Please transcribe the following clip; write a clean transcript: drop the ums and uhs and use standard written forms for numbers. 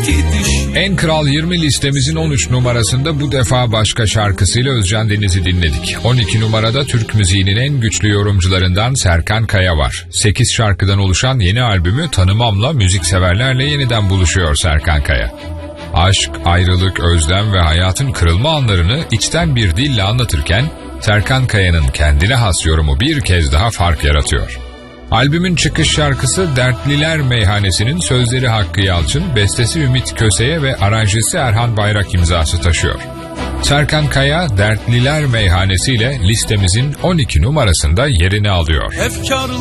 En Kral 20 listemizin 13 numarasında bu defa başka şarkısıyla Özcan Deniz'i dinledik. 12 numarada Türk müziğinin en güçlü yorumcularından Serkan Kaya var. 8 şarkıdan oluşan yeni albümü Tanımam'la müzikseverlerle yeniden buluşuyor Serkan Kaya. Aşk, ayrılık, özlem ve hayatın kırılma anlarını içten bir dille anlatırken Serkan Kaya'nın kendine has yorumu bir kez daha fark yaratıyor. Albümün çıkış şarkısı Dertliler Meyhanesi'nin sözleri Hakkı Yalçın, bestesi Ümit Köse'ye ve aranjesi Erhan Bayrak imzası taşıyor. Serkan Kaya, Dertliler Meyhanesi ile listemizin 12 numarasında yerini alıyor.